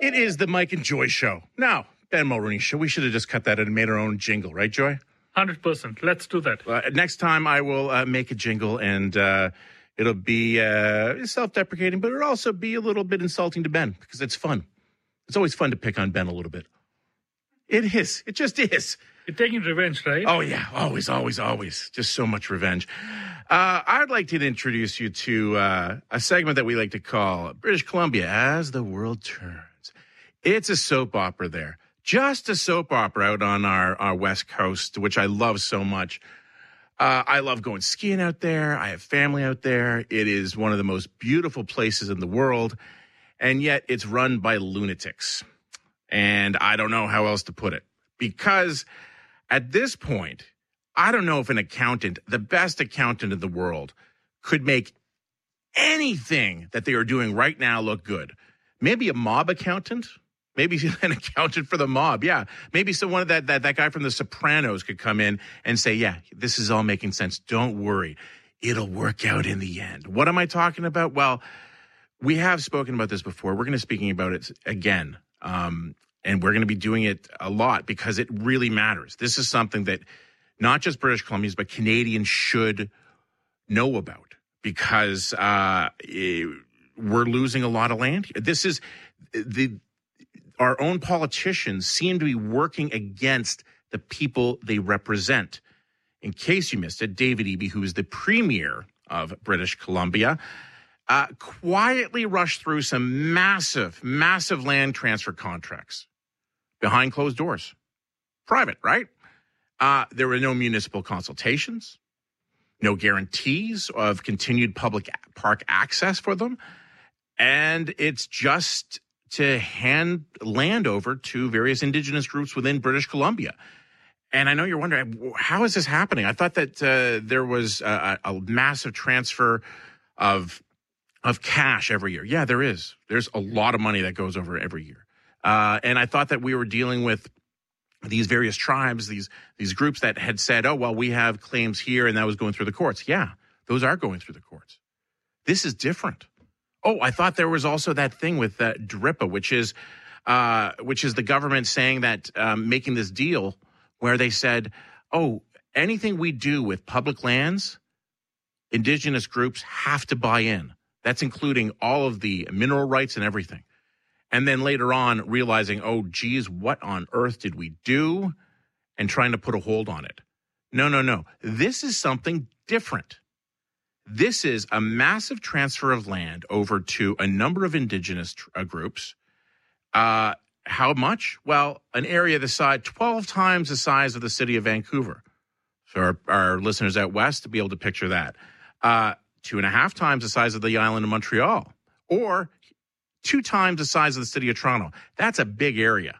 It is the Mike and Joy Show. Now, Ben Mulroney Show. We should have just cut that and made our own jingle, right, Joy? 100%. Let's do that. Next time I will make a jingle, and it'll be self-deprecating, but it'll also be a little bit insulting to Ben because it's fun. It's always fun to pick on Ben a little bit. It is. It just is. You're taking revenge, right? Oh, yeah. Always, always, always. Just so much revenge. I'd like to introduce you to a segment that we like to call British Columbia as the World Turns. It's a soap opera there. Just a soap opera out on our West Coast, which I love so much. I love going skiing out there. I have family out there. It is one of the most beautiful places in the world, and yet it's run by lunatics. And I don't know how else to put it, because at this point, I don't know if an accountant, the best accountant in the world, could make anything that they are doing right now look good. Maybe a mob accountant. Maybe an accountant for the mob. Yeah. Maybe someone of that guy from The Sopranos could come in and say, yeah, this is all making sense. Don't worry. It'll work out in the end. What am I talking about? Well, we have spoken about this before. We're going to be speaking about it again. And we're going to be doing it a lot because it really matters. This is something that not just British Columbians, but Canadians should know about because we're losing a lot of land. This is our own politicians seem to be working against the people they represent. In case you missed it, David Eby, who is the premier of British Columbia, quietly rushed through some massive, massive land transfer contracts behind closed doors. Private, right? There were no municipal consultations, no guarantees of continued public park access for them. And it's just to hand land over to various Indigenous groups within British Columbia. And I know you're wondering, how is this happening? I thought that there was a massive transfer of cash every year. Yeah, there is. There's a lot of money that goes over every year. And I thought that we were dealing with these various tribes, these groups that had said, oh, well, we have claims here, and that was going through the courts. Yeah, those are going through the courts. This is different. Oh, I thought there was also that thing with DRIPA, which is the government saying that making this deal where they said, oh, anything we do with public lands, Indigenous groups have to buy in. That's including all of the mineral rights and everything. And then later on realizing, oh, geez, what on earth did we do? And trying to put a hold on it. No. This is something different. This is a massive transfer of land over to a number of Indigenous groups. How much? Well, an area the size, 12 times the size of the city of Vancouver. So our listeners out west to be able to picture that. 2.5 times the size of the island of Montreal. Or 2 times the size of the city of Toronto. That's a big area.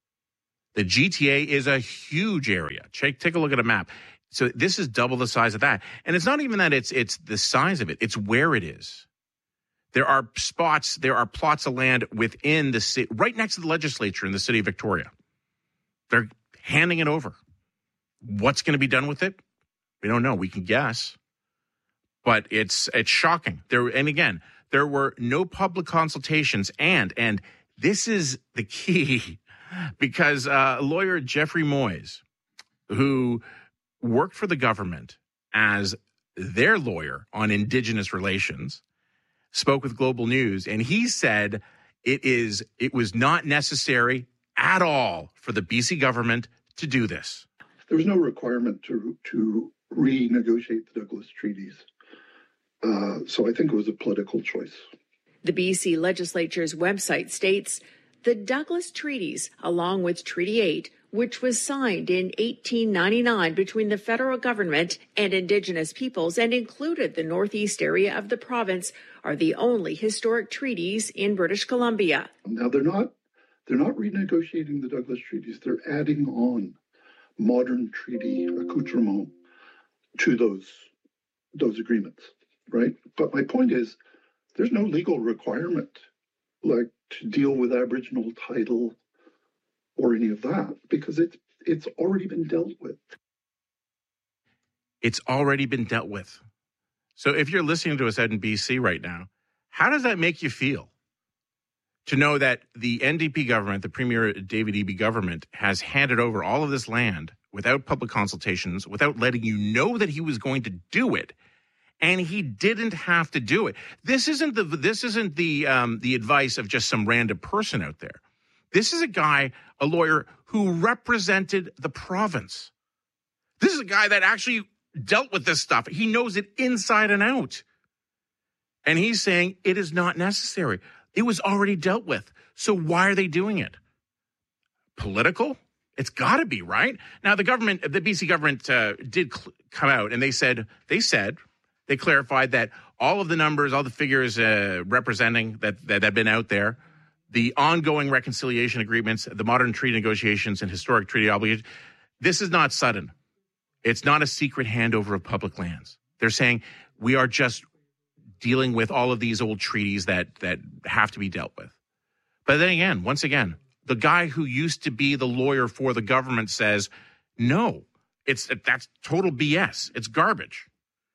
The GTA is a huge area. Take a look at a map. So this is double the size of that. And it's not even that it's the size of it. It's where it is. There are plots of land within the city, right next to the legislature in the city of Victoria. They're handing it over. What's going to be done with it? We don't know. We can guess. But it's shocking. There were no public consultations. And this is the key because lawyer Jeffrey Moyes, who worked for the government as their lawyer on Indigenous relations, spoke with Global News, and he said it was not necessary at all for the BC government to do this. There was no requirement to renegotiate the Douglas treaties. So I think it was a political choice. The BC legislature's website states, the Douglas Treaties, along with Treaty 8, which was signed in 1899 between the federal government and Indigenous peoples and included the northeast area of the province, are the only historic treaties in British Columbia. Now, they're not renegotiating the Douglas Treaties. They're adding on modern treaty accoutrement to those agreements, right? But my point is, there's no legal requirement like to deal with Aboriginal title or any of that, because it's already been dealt with. It's already been dealt with. So if you're listening to us out in BC right now, how does that make you feel? to know that the NDP government, the Premier David Eby government, has handed over all of this land without public consultations, without letting you know that he was going to do it, and he didn't have to do it. This isn't the advice of just some random person out there. This is a lawyer who represented the province. This is a guy that actually dealt with this stuff. He knows it inside and out. And he's saying it is not necessary. It was already dealt with. So why are they doing it? Political? It's got to be, right? Now, the BC government did come out and they clarified that all of the numbers, all the figures representing that have been out there, the ongoing reconciliation agreements, the modern treaty negotiations, and historic treaty obligations, this is not sudden. It's not a secret handover of public lands. They're saying we are just dealing with all of these old treaties that have to be dealt with. But then again, once again, the guy who used to be the lawyer for the government says, no, that's total BS. It's garbage.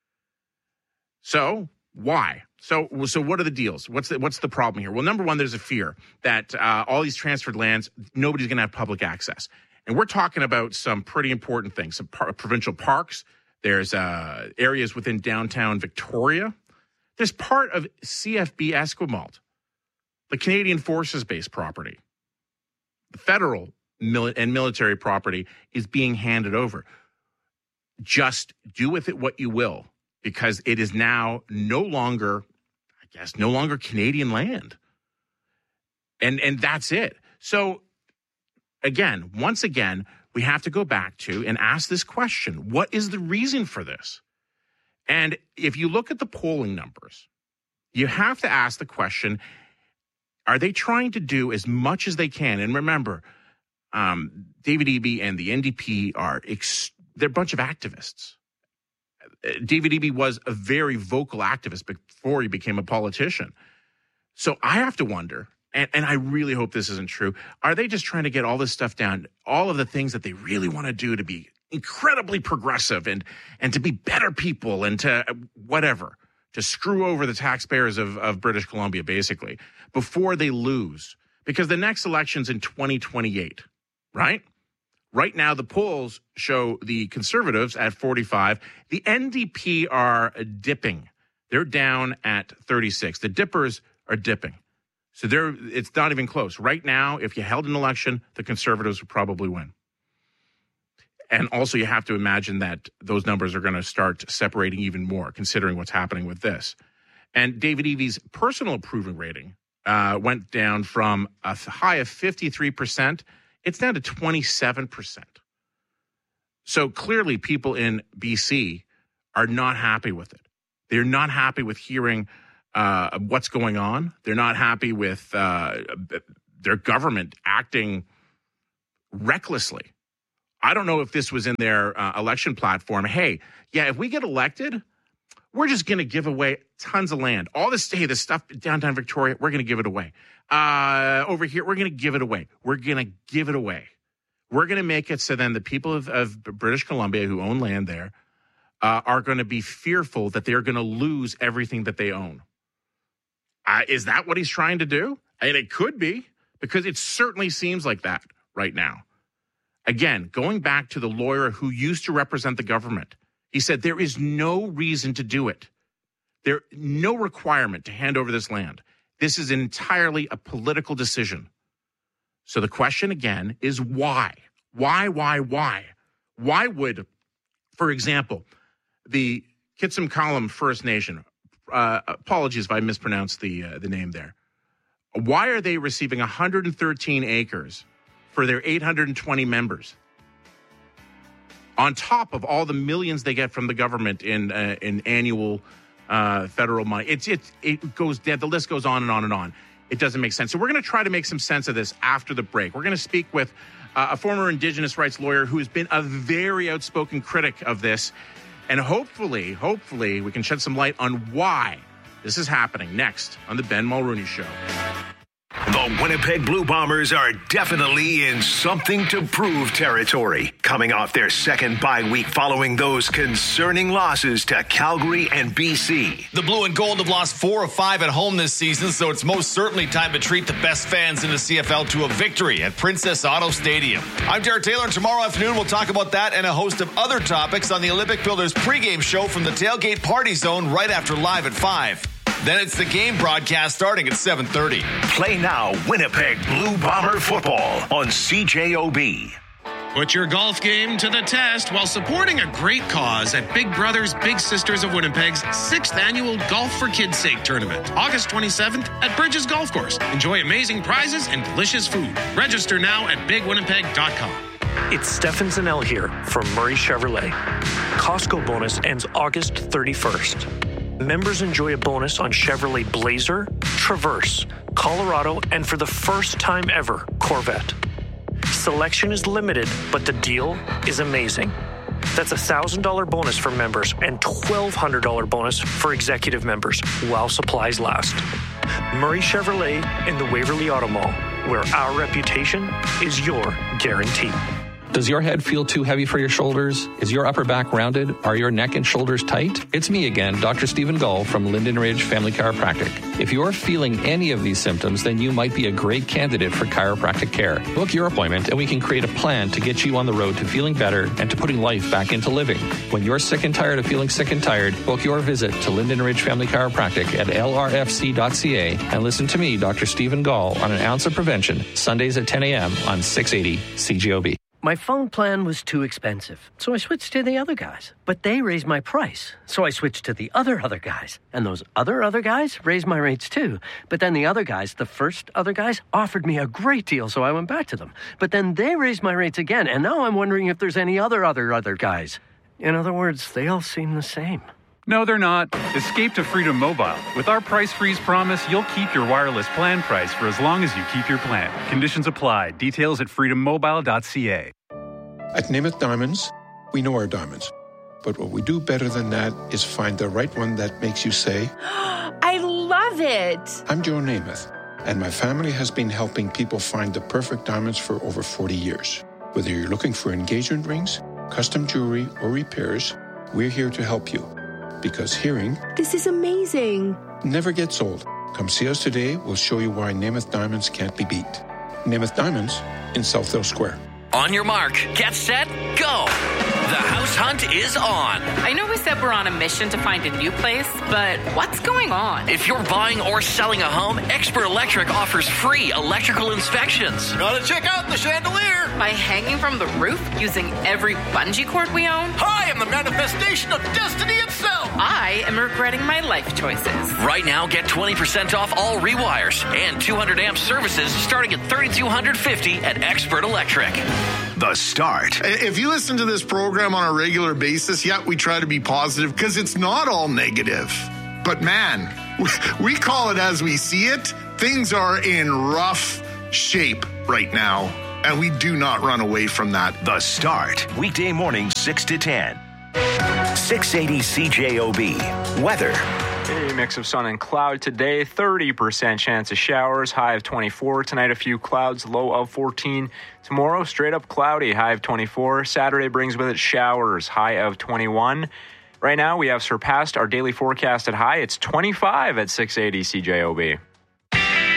So why? So what are the deals? What's the problem here? Well, number one, there's a fear that all these transferred lands, nobody's going to have public access. And we're talking about some pretty important things, some provincial parks. There's areas within downtown Victoria. There's part of CFB Esquimalt, the Canadian Forces-based property. The federal and military property is being handed over. Just do with it what you will, because it is now no longer Canadian land. And that's it. So once again, we have to go back to and ask this question. What is the reason for this? And if you look at the polling numbers, you have to ask the question, are they trying to do as much as they can? And remember, David Eby and the NDP they're a bunch of activists. David Eby was a very vocal activist before he became a politician. So I have to wonder, and I really hope this isn't true, are they just trying to get all this stuff down, all of the things that they really want to do to be incredibly progressive and to be better people and to whatever, to screw over the taxpayers of British Columbia, basically, before they lose? Because the next election's in 2028, right? Right now, the polls show the Conservatives at 45. The NDP are dipping. They're down at 36. The Dippers are dipping. So it's not even close. Right now, if you held an election, the Conservatives would probably win. And also, you have to imagine that those numbers are going to start separating even more, considering what's happening with this. And David Eby's personal approval rating went down from a high of 53%. It's down to 27%. So clearly, people in BC are not happy with it. They're not happy with hearing what's going on. They're not happy with their government acting recklessly. I don't know if this was in their election platform. Hey, yeah, if we get elected, we're just going to give away tons of land. All this, the stuff downtown Victoria, we're going to give it away. Over here, we're going to give it away. We're going to give it away. We're going to make it so then the people of British Columbia who own land there are going to be fearful that they're going to lose everything that they own. Is that what he's trying to do? And it could be, because it certainly seems like that right now. Again, going back to the lawyer who used to represent the government, he said there is no reason to do it. There no requirement to hand over this land. This is entirely a political decision. So the question again is why? Why? Why would, for example, the Kitsum-Colum First Nation, apologies if I mispronounced the name there, why are they receiving 113 acres for their 820 members, on top of all the millions they get from the government in annual federal money? It goes, the list goes on and on and on. It doesn't make sense. So we're going to try to make some sense of this after the break. We're going to speak with a former Indigenous rights lawyer who has been a very outspoken critic of this. And hopefully we can shed some light on why this is happening next on the Ben Mulrooney Show. The Winnipeg Blue Bombers are definitely in something to prove territory, coming off their second bye week following those concerning losses to Calgary and BC. The Blue and Gold have lost 4 of 5 at home this season, so it's most certainly time to treat the best fans in the CFL to a victory at Princess Auto Stadium. I'm Jared Taylor, and tomorrow afternoon we'll talk about that and a host of other topics on the Olympic Builders pregame show from the Tailgate Party Zone right after Live at 5. Then it's the game broadcast starting at 7:30. Play now Winnipeg Blue Bomber football on CJOB. Put your golf game to the test while supporting a great cause at Big Brothers Big Sisters of Winnipeg's 6th annual Golf for Kids' Sake tournament, August 27th at Bridges Golf Course. Enjoy amazing prizes and delicious food. Register now at bigwinnipeg.com. It's Stefan Zanell here from Murray Chevrolet. Costco bonus ends August 31st. Members enjoy a bonus on Chevrolet Blazer, Traverse, Colorado, and for the first time ever, Corvette. Selection is limited, but the deal is amazing. That's a $1,000 bonus for members and $1,200 bonus for executive members while supplies last. Murray Chevrolet in the Waverly Auto Mall, where our reputation is your guarantee. Does your head feel too heavy for your shoulders? Is your upper back rounded? Are your neck and shoulders tight? It's me again, Dr. Stephen Gull from Linden Ridge Family Chiropractic. If you're feeling any of these symptoms, then you might be a great candidate for chiropractic care. Book your appointment and we can create a plan to get you on the road to feeling better and to putting life back into living. When you're sick and tired of feeling sick and tired, book your visit to Linden Ridge Family Chiropractic at lrfc.ca and listen to me, Dr. Stephen Gull, on An Ounce of Prevention, Sundays at 10 a.m. on 680 CJOB. My phone plan was too expensive, so I switched to the other guys. But they raised my price, so I switched to the other guys. And those other guys raised my rates too. But then the other guys, the first other guys, offered me a great deal, so I went back to them. But then they raised my rates again, and now I'm wondering if there's any other guys. In other words, they all seem the same. No, they're not. Escape to Freedom Mobile. With our price freeze promise, you'll keep your wireless plan price for as long as you keep your plan. Conditions apply. Details at freedommobile.ca. At Namath Diamonds, we know our diamonds. But what we do better than that is find the right one that makes you say, I love it. I'm Joe Namath, and my family has been helping people find the perfect diamonds for over 40 years. Whether you're looking for engagement rings, custom jewelry, or repairs, we're here to help you. Because hearing, this is amazing, never gets old. Come see us today. We'll show you why Namath Diamonds can't be beat. Namath Diamonds in Southdale Square. On your mark, get set, go! The house hunt is on. I know we said we're on a mission to find a new place, but what's going on? If you're buying or selling a home, Expert Electric offers free electrical inspections. Gotta check out the chandelier. By hanging from the roof using every bungee cord we own? I am the manifestation of destiny itself. I am regretting my life choices. Right now, get 20% off all rewires and 200 amp services starting at $3,250 at Expert Electric. The Start. If you listen to this program on a regular basis, yeah, we try to be positive because it's not all negative. But man, we call it as we see it. Things are in rough shape right now, and we do not run away from that. The Start. Weekday mornings 6 to 10. 680 CJOB. Weather. A mix of sun and cloud today, 30% chance of showers, high of 24. Tonight, a few clouds, low of 14. Tomorrow, straight up cloudy, high of 24. Saturday brings with it showers, high of 21. Right now, we have surpassed our daily forecasted high. It's 25 at 680 CJOB.